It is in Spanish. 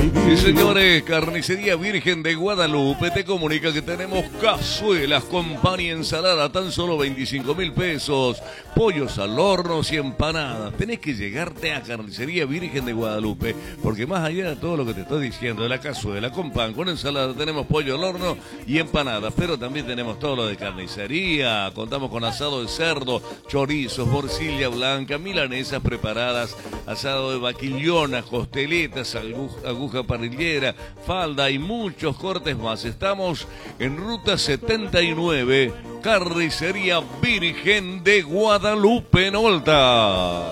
Sí, señores, Carnicería Virgen de Guadalupe te comunica que tenemos cazuelas con pan y ensalada, tan solo 25.000 pesos, pollos al horno y empanadas. Tenés que llegarte a Carnicería Virgen de Guadalupe, porque más allá de todo lo que te estoy diciendo, de la cazuela con pan, con ensalada, tenemos pollo al horno y empanadas, pero también tenemos todo lo de carnicería. Contamos con asado de cerdo, chorizos, morcilla blanca, milanesas preparadas, asado de vaquillona, costeletas, aguja parrillera, falda y muchos cortes más. Estamos en Ruta 79, Carnicería Virgen de Guadalupe, en Olta.